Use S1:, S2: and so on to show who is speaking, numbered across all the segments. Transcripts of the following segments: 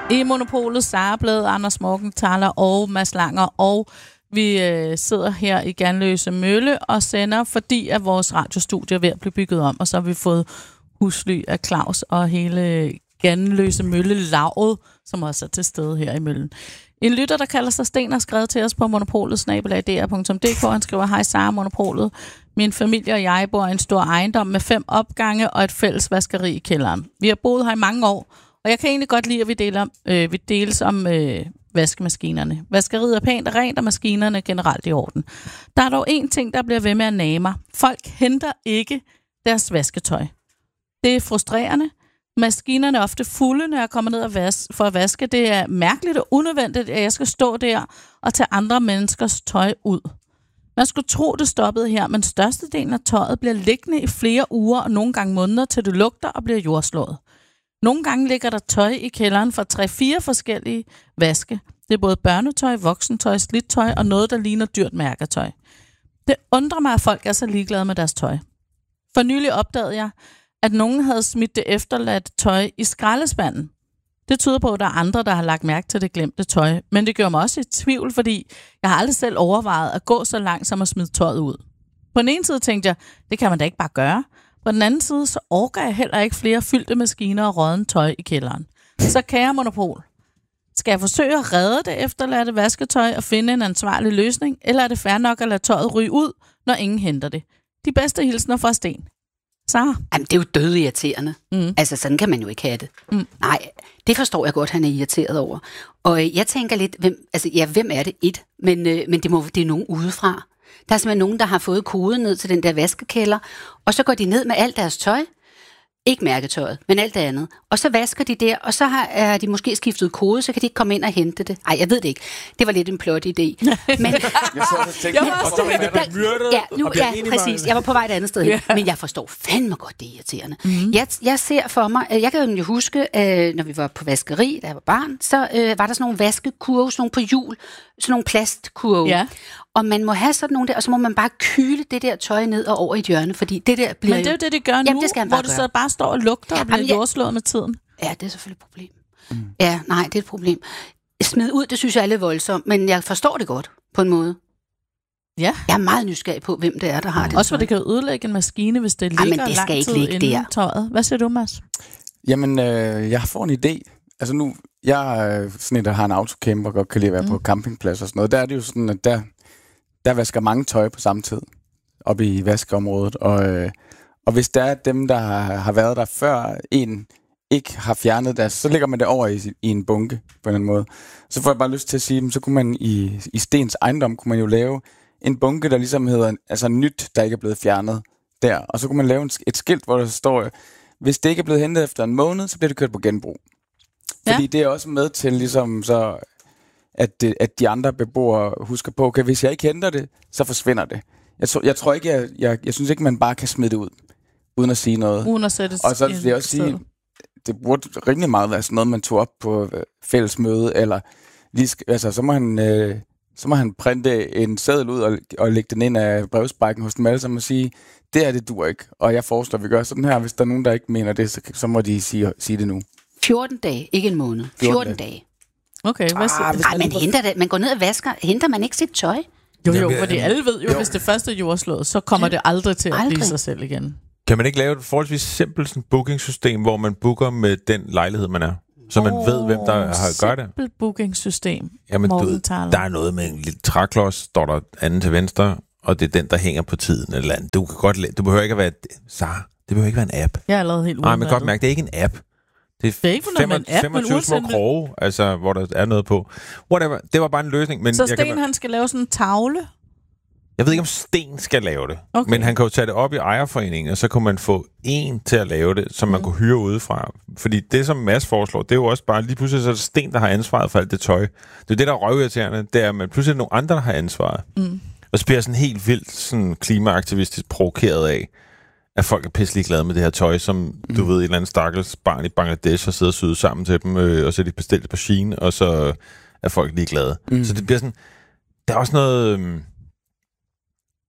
S1: I Monopolet, Sara Blæd, Anders Morgenthaler og Mads Langer, og vi sidder her i Ganløse Mølle og sender, fordi at vores radiostudie er ved at blive bygget om, og så har vi fået husly af Claus og hele Ganløse Mølle-laget, som også er til stede her i Møllen. En lytter, der kalder sig Sten, har skrevet til os på monopolet@dr.dk. Han skriver: Hej Sara, Monopolet. Min familie og jeg bor i en stor ejendom med 5 opgange og et fælles vaskeri i kælderen. Vi har boet her i mange år, og jeg kan egentlig godt lide, at vi deles om vaskemaskinerne. Vaskeriet er pænt og rent, og maskinerne er generelt i orden. Der er dog én ting, der bliver ved med at nage mig. Folk henter ikke deres vasketøj. Det er frustrerende. Maskinerne er ofte fulde, når jeg kommer ned for at vaske. Det er mærkeligt og unødvendigt, at jeg skal stå der og tage andre menneskers tøj ud. Man skulle tro, det stoppede her, men størstedelen af tøjet bliver liggende i flere uger og nogle gange måneder, til det lugter og bliver jordslået. Nogle gange ligger der tøj i kælderen fra 3-4 forskellige vaske. Det er både børnetøj, voksentøj, slidt tøj og noget, der ligner dyrt mærketøj. Det undrer mig, at folk er så ligeglade med deres tøj. For nylig opdagede jeg, at nogen havde smidt det efterladte tøj i skraldespanden. Det tyder på, at der er andre, der har lagt mærke til det glemte tøj. Men det gør mig også i tvivl, fordi jeg har aldrig selv overvejet at gå så langt som at smide tøjet ud. På den ene side tænkte jeg, det kan man da ikke bare gøre. På den anden side, så orker jeg heller ikke flere fyldte maskiner og rådden tøj i kælderen. Så kære Monopol, skal jeg forsøge at redde det efterladte vasketøj og finde en ansvarlig løsning, eller er det fair nok at lade tøjet ryge ud, når ingen henter det? De bedste hilsner fra Sten. Sara?
S2: Jamen, det er jo dødirriterende. Altså, sådan kan man jo ikke have det. Nej, det forstår jeg godt, han er irriteret over. Og jeg tænker lidt, hvem er det? Men det er nogen udefra. Der er simpelthen nogen, der har fået koden ned til den der vaskekælder, og så går de ned med alt deres tøj. Ikke mærketøjet, men alt det andet. Og så vasker de der, og så har de måske skiftet kode, så kan de ikke komme ind og hente det. Ej, jeg ved det ikke. Det var lidt en plot idé. Men præcis. Jeg var på vej et andet sted hen. Men jeg forstår fandme godt, det er irriterende. Jeg ser for mig, jeg kan jo huske, når vi var på vaskeri, da jeg var barn, så var der sådan nogle vaskekurve, sådan nogle på hjul, sådan nogle plastkurve. Ja. Og man må have sådan nogle der, og så må man bare kyle det der tøj ned og over i et hjørne, fordi det der bliver.
S1: Men det er jo det, de gør nu, hvor det så bare står og lugter og bliver jordslået med tiden.
S2: Ja, det er selvfølgelig et problem. Ja, nej, det er et problem. Smid ud, det synes jeg er lidt voldsomt, men jeg forstår det godt på en måde. Ja. Jeg er meget nysgerrig på, hvem det er, der har det.
S1: Også for det kan ødelægge en maskine, hvis det ligger lang tid inden tøjet. Hvad siger du, Mads?
S3: Jamen, jeg får en idé. Altså nu, jeg er sådan en, der har en autocamper og godt kan lide at være på campingplads og sådan noget. Der er det jo sådan, at der vasker mange tøj på samme tid op i vaskeområdet. Og hvis der er dem, der har været der før en ikke har fjernet deres, så lægger man det over i en bunke på en eller anden måde. Så får jeg bare lyst til at sige, så kunne man i Stens ejendom, kunne man jo lave en bunke, der ligesom hedder, altså nyt, der ikke er blevet fjernet der. Og så kunne man lave et skilt, hvor der står, hvis det ikke er blevet hentet efter en måned, så bliver det kørt på genbrug. Fordi det er også med til ligesom så, at de andre beboere husker på, okay, hvis jeg ikke henter det, så forsvinder det. Jeg tror ikke, jeg synes ikke, man bare kan smide det ud, uden at sige noget.
S1: Uden at sætte
S3: og så vil jeg også sige, det burde rimelig meget være sådan noget, man tog op på fællesmøde, eller så må han printe en seddel ud og lægge den ind af brevsprækken hos dem alle sammen og sige, det er det duer ikke, og jeg foreslår, at vi gør sådan her. Hvis der er nogen, der ikke mener det, så må de sige det nu.
S2: 14 dage, ikke en måned. 14 dage.
S1: Okay, hvad siger
S2: man henter det. Man går ned og vasker. Henter man ikke sit tøj?
S1: Jo, fordi alle ved jo, hvis det første er jordslået, så kommer det aldrig til at blive sig selv igen.
S4: Kan man ikke lave et forholdsvis simpelt bookingsystem, hvor man booker med den lejlighed, man er? Så man ved, hvem der har gør det?
S1: Simpelt bookingsystem.
S4: Jamen, der er noget med en lille træklods, står der anden til venstre, og det er den, der hænger på tiden eller andet. Du behøver ikke at være... det behøver ikke være en app.
S1: Jeg er allerede helt
S4: nej, men godt mærke, det er ikke en app. Det er ikke 25 små kroge, altså, hvor der er noget på. Whatever. Det var bare en løsning. Men
S1: så Sten, han skal lave sådan en tavle?
S4: Jeg ved ikke, om Sten skal lave det. Okay. Men han kan jo tage det op i ejerforeningen, og så kunne man få en til at lave det, som man kunne hyre udefra. Fordi det, som Mads foreslår, det er jo også bare, lige pludselig så er det Sten, der har ansvaret for alt det tøj. Det er det, der er røvirriterende. Det er, at man pludselig er nogle andre, der har ansvaret. Og så bliver jeg sådan helt vildt sådan klimaaktivistisk provokeret af, at folk er pisselig glade med det her tøj, som du ved, et eller andet stakkels barn i Bangladesh har siddet og syet sammen til dem, og så er de bestilt det på Shein, og så er folk lige glade. Så det bliver sådan, der er også noget,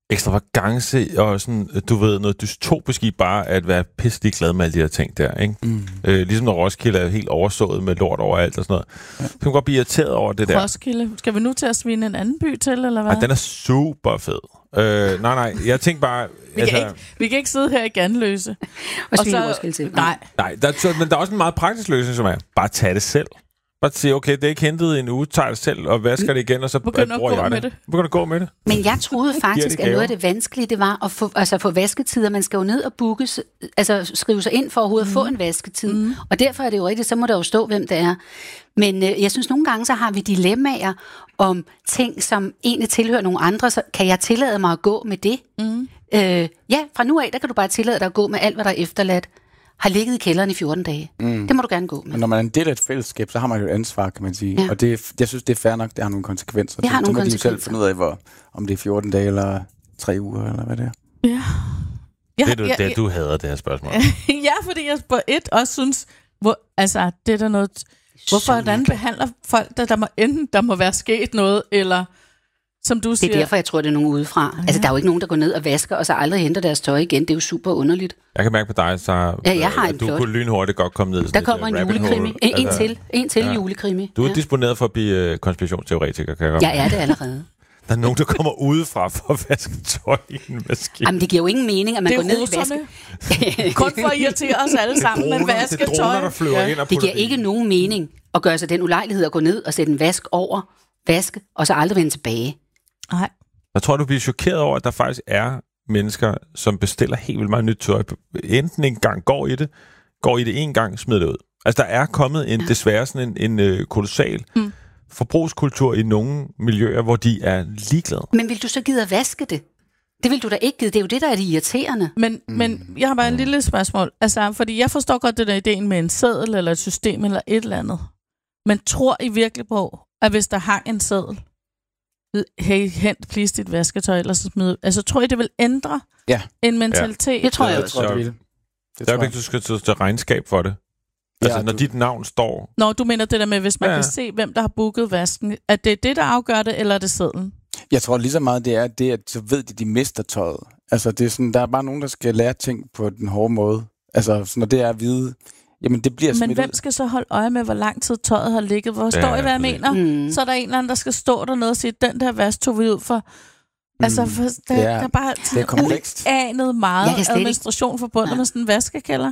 S4: ekstravagance og sådan, du ved, noget dystopisk i bare at være pisselig glad med alle de her ting der, ikke? Ligesom når Roskilde er helt oversået med lort overalt og sådan noget. Så kan man godt blive irriteret over det der.
S1: Roskilde. Skal vi nu til at svine en anden by til, eller hvad?
S4: Ej, den er super fed. Nej, jeg tænker bare...
S1: Vi kan ikke sidde her i Ganløse.
S2: Og svine Roskilde til.
S1: Nej,
S4: men der er også en meget praktisk løsning, som er, bare tage det selv. Bare sige, okay, det er ikke hentet en uge, tager det selv og vasker det igen, og så bruger jeg det. Begynder at gå med det.
S2: Men jeg troede faktisk, at noget af det vanskelige, det var at få vasketider. Man skal jo ned og booke, altså skrive sig ind for overhovedet at få en vasketid. Og derfor er det jo rigtigt, så må der jo stå, hvem det er. Men jeg synes, nogle gange så har vi dilemmaer om ting, som egentlig tilhører nogle andre, så kan jeg tillade mig at gå med det? Fra nu af, der kan du bare tillade dig at gå med alt, hvad der er efterladt. Har ligget i kælderen i 14 dage. Det må du gerne gå med.
S3: Men når man er en del af et fællesskab, så har man jo et ansvar, kan man sige. Ja. Og jeg synes, det er fair nok, det har nogle konsekvenser.
S2: Det har nogle konsekvenser.
S3: Så må de jo selv finde ud af, om det er 14 dage eller 3 uger, eller hvad det er.
S1: Ja.
S4: Det du hader det her spørgsmål.
S1: Ja, fordi jeg på et også synes, det er der noget... Hvordan behandler folk, der må være sket noget, eller... Som du siger.
S2: Det er derfor, jeg tror, det er nogen udefra. Ja. Altså, der er jo ikke nogen, der går ned og vasker, og så aldrig henter deres tøj igen. Det er jo super underligt.
S4: Jeg kan mærke på dig, så
S2: jeg har en
S4: du kunne lynhurtigt godt komme ned.
S2: Der kommer en julekrimi. En til julekrimi.
S4: Du er disponeret for at blive konspirationsteoretiker, kan jeg godt.
S2: Jeg er det allerede.
S4: Der er nogen, der kommer udefra for at vaske tøj i en maskine.
S2: Jamen, det giver jo ingen mening, at man går ned og vasker.
S1: Kun for at irritere os alle sammen med vasketøj.
S4: Det er droner, der flyver ind og
S2: det giver ikke nogen mening at gøre sig den ulejlighed at gå ned og sætte en vask over, vaske, og så aldrig vende tilbage.
S1: Nej.
S4: Jeg tror, du bliver chokeret over, at der faktisk er mennesker, som bestiller helt vildt meget nyt tøj. Enten en gang går i det en gang, smider det ud. Altså, der er kommet desværre sådan en kolossal forbrugskultur i nogle miljøer, hvor de er ligeglade.
S2: Men vil du så gide at vaske det? Det vil du da ikke gide. Det er jo det, der er det irriterende.
S1: Men jeg har bare en lille spørgsmål. Altså, fordi jeg forstår godt det der ideen med en seddel eller et system eller et eller andet. Men tror I virkelig på, at hvis der hang en seddel, hey, hent please dit vasketøj, eller så smid. Altså, tror I, det vil ændre en mentalitet?
S2: Ja. Det tror jeg også.
S4: Det er vigtigt, du skal tage regnskab for det. Altså, når dit navn står...
S1: Nå, du mener det der med, hvis man kan se, hvem der har booket vasken. Er det det, der afgør det, eller er det sedlen?
S3: Jeg tror lige så meget, det er det, at så ved de mister tøjet. Altså, det er sådan, der er bare nogen, der skal lære ting på den hårde måde. Altså, så når det er at vide... Jamen, det bliver smidt.
S1: Men hvem skal så holde øje med, hvor lang tid tøjet har ligget? Hvor står I, hvad jeg mener? Så er der en eller anden, der skal stå dernede og sige, den der vask tog vi ud for. Altså, der er bare uanet meget administration forbundet med sådan en vaskekælder.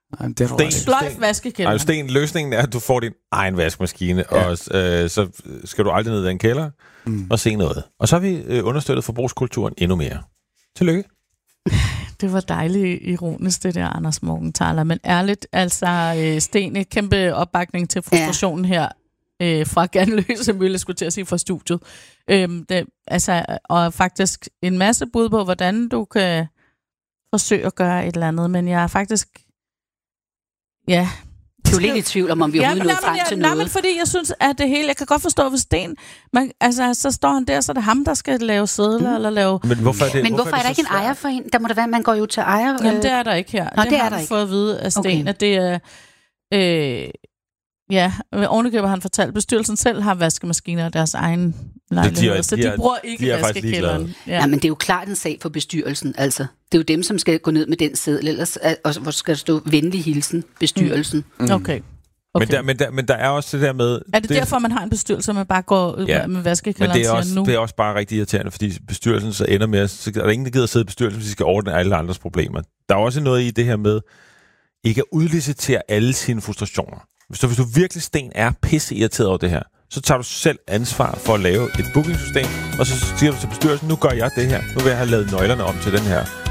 S1: Sløjf vaskekælder.
S4: Altså, Sten, løsningen er, at du får din egen vaskemaskine, og så skal du aldrig ned i den kælder og se noget. Og så har vi understøttet forbrugskulturen endnu mere. Tillykke.
S1: Det var dejligt ironisk, det der, Anders Morgenthaler. Men ærligt, altså, Sten, et kæmpe opbakning til frustrationen her fra Ganløse Mølle, skulle til at sige, fra studiet. Og faktisk en masse bud på, hvordan du kan forsøge at gøre et eller andet. Men jeg er faktisk... Ja...
S2: Du er lidt i tvivl om vi overhovedet nået frem til noget.
S1: Nej, men fordi jeg synes, at det hele... Jeg kan godt forstå, hvis Sten... så står han der, så er det ham, der skal lave sedler eller lave...
S4: Men hvorfor er
S2: der ikke en ejer for en? Der må der være, man går jo til ejer...
S1: Jamen, det er der ikke her.
S2: Nå, det
S1: har han fået at vide af Sten, at det er... ovenikøbet har han fortalt, bestyrelsen selv har vaskemaskiner af deres egen lejlighed, så de bruger ikke vaskekælderen.
S2: Ja, men det er jo klart en sag for bestyrelsen, altså. Det er jo dem, som skal gå ned med den seddel, ellers hvor skal der stå venlig hilsen, bestyrelsen.
S1: Okay.
S4: Men der er også det der med...
S1: Er det derfor, man har en bestyrelse, man bare går ud med vaskekælderen og siger nu?
S4: Det er også bare rigtig irriterende, fordi bestyrelsen så ender med... Så er der ingen, der gider at sidde i bestyrelsen, hvis de skal ordne alle andres problemer. Der er også noget i det her med ikke at udlicitere alle sine frustrationer. Så hvis du virkelig, Sten, er pisse irriteret over det her, så tager du selv ansvar for at lave et bookingsystem, og så siger du til bestyrelsen, nu gør jeg det her. Nu vil jeg have lavet nøglerne om til den her